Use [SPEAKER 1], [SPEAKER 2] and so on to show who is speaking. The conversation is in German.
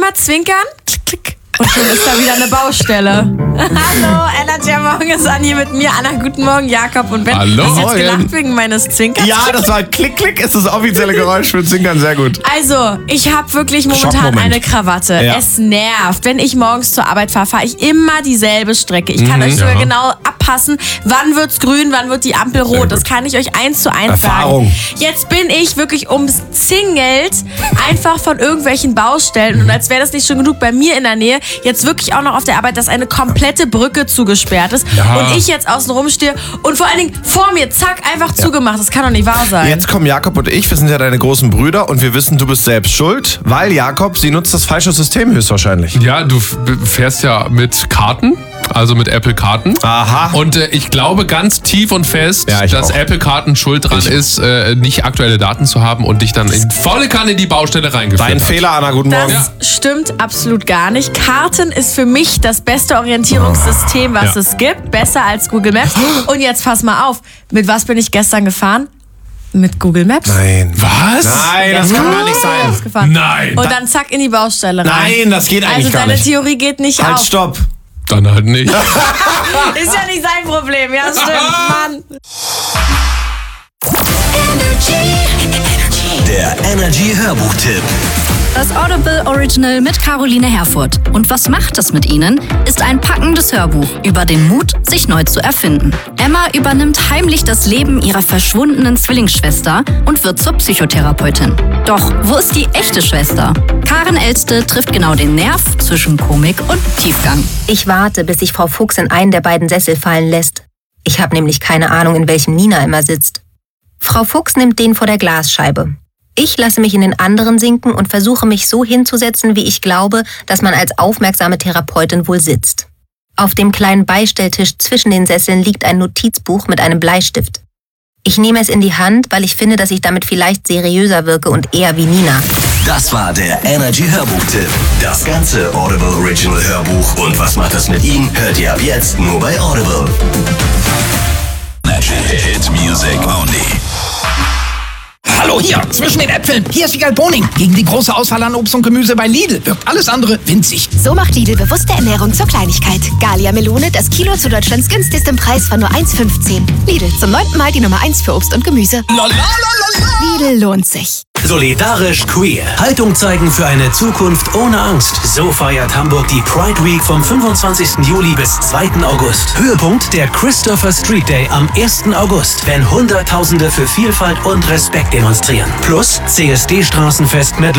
[SPEAKER 1] einmal zwinkern, klick, klick. Und schon ist da wieder eine Baustelle. Hallo, Energy am Morgen ist Anni mit mir. Anna, guten Morgen, Jakob und Ben.
[SPEAKER 2] Hallo.
[SPEAKER 1] Hast du jetzt gelacht wegen meines Zwinkerns?
[SPEAKER 3] Ja, das war Klick, Klick, ist das offizielle Geräusch für Zwinkern, sehr gut.
[SPEAKER 1] Also, ich habe wirklich momentan
[SPEAKER 3] Schockmoment.
[SPEAKER 1] eine Krawatte.
[SPEAKER 3] Ja.
[SPEAKER 1] Es nervt. Wenn ich morgens zur Arbeit fahre, fahre ich immer dieselbe Strecke. Ich kann euch sogar genau abpassen, wann wird's grün, wann wird die Ampel rot. Das kann ich euch 1:1
[SPEAKER 3] Erfahrung.
[SPEAKER 1] sagen. Jetzt bin ich wirklich umzingelt einfach von irgendwelchen Baustellen. Und als wäre das nicht schon genug bei mir in der Nähe, jetzt wirklich auch noch auf der Arbeit, dass eine komplette Brücke zugesperrt ist.
[SPEAKER 2] Ja.
[SPEAKER 1] Und ich jetzt außen rum stehe und vor allen Dingen vor mir, zack, einfach zugemacht. Das kann doch nicht wahr sein.
[SPEAKER 3] Jetzt kommen Jakob und ich, wir sind ja deine großen Brüder und wir wissen, du bist selbst schuld, weil Jakob, sie nutzt das falsche System höchstwahrscheinlich.
[SPEAKER 2] Ja, du fährst ja mit Karten, also mit Apple-Karten.
[SPEAKER 3] Aha.
[SPEAKER 2] Und ich glaube ganz tief und fest,
[SPEAKER 3] Ja, ich
[SPEAKER 2] dass
[SPEAKER 3] auch.
[SPEAKER 2] Apple-Karten schuld dran ist, nicht aktuelle Daten zu haben und dich dann in volle Kanne in die Baustelle reingeführt
[SPEAKER 3] Dein
[SPEAKER 2] hat.
[SPEAKER 3] Fehler, Anna, guten Morgen.
[SPEAKER 1] Das stimmt absolut gar nicht. Karten ist für mich das beste Orientierungssystem, was es gibt. Besser als Google Maps. Und jetzt pass mal auf. Mit was bin ich gestern gefahren? Mit Google Maps.
[SPEAKER 3] Nein.
[SPEAKER 2] Was?
[SPEAKER 3] Nein, das kann gar nicht sein.
[SPEAKER 1] Gefahren.
[SPEAKER 2] Nein.
[SPEAKER 1] Und dann zack in die Baustelle rein.
[SPEAKER 3] Nein, das geht eigentlich
[SPEAKER 1] Also
[SPEAKER 3] gar
[SPEAKER 1] deine
[SPEAKER 3] nicht.
[SPEAKER 1] Theorie geht nicht
[SPEAKER 3] Halt,
[SPEAKER 1] auf.
[SPEAKER 3] stopp.
[SPEAKER 2] Dann halt nicht.
[SPEAKER 1] Ist ja nicht sein Problem. Ja, stimmt, Mann.
[SPEAKER 4] Der Energy Hörbuchtipp.
[SPEAKER 5] Das Audible Original mit Caroline Herfurth. Und was macht es mit ihnen? Ist ein packendes Hörbuch über den Mut, sich neu zu erfinden. Emma übernimmt heimlich das Leben ihrer verschwundenen Zwillingsschwester und wird zur Psychotherapeutin. Doch wo ist die echte Schwester? Karen Elste trifft genau den Nerv zwischen Komik und Tiefgang.
[SPEAKER 6] Ich warte, bis sich Frau Fuchs in einen der beiden Sessel fallen lässt. Ich habe nämlich keine Ahnung, in welchem Nina immer sitzt. Frau Fuchs nimmt den vor der Glasscheibe. Ich lasse mich in den anderen sinken und versuche mich so hinzusetzen, wie ich glaube, dass man als aufmerksame Therapeutin wohl sitzt. Auf dem kleinen Beistelltisch zwischen den Sesseln liegt ein Notizbuch mit einem Bleistift. Ich nehme es in die Hand, weil ich finde, dass ich damit vielleicht seriöser wirke und eher wie Nina.
[SPEAKER 4] Das war der Energy Hörbuchtipp. Das ganze Audible Original Hörbuch und was macht das mit ihm, hört ihr ab jetzt nur bei Audible. Energy Hit Music Only.
[SPEAKER 7] Hallo hier, zwischen den Äpfeln. Hier ist Wiegald Boning. Gegen die große Auswahl an Obst und Gemüse bei Lidl wirkt alles andere winzig.
[SPEAKER 8] So macht Lidl bewusste Ernährung zur Kleinigkeit. Galia Melone, das Kilo zu Deutschlands günstigstem Preis von nur 1,15. Lidl, zum 9. Mal die Nummer 1 für Obst und Gemüse. Lidl lohnt sich.
[SPEAKER 4] Solidarisch queer. Haltung zeigen für eine Zukunft ohne Angst. So feiert Hamburg die Pride Week vom 25. Juli bis 2. August. Höhepunkt der Christopher Street Day am 1. August, wenn Hunderttausende für Vielfalt und Respekt demonstrieren. Plus CSD-Straßenfest mit